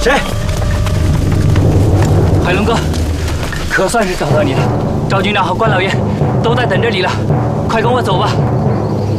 谁？ 海龙哥，可算是找到你了。赵军长和关老爷都在等着你了，快跟我走吧。